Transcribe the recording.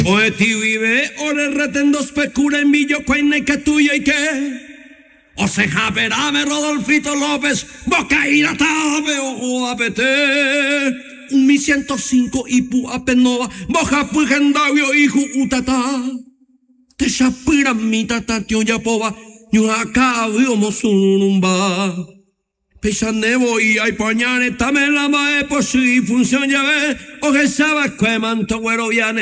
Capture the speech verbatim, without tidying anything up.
Poeti vive, ore retendo specura en millo, cuaine que tuya y que. O se japerame Rodolfito López, boca ira tabe, ojo apete. Un mi ciento cinco y pu apenova, boja pugendavio y utata. Te chapira mi tata tio yapova, ñu acá vio mosunumba. Pesanevo y hay pañane, tame la mae por si función ya ve, o que sabes que manto güero viane.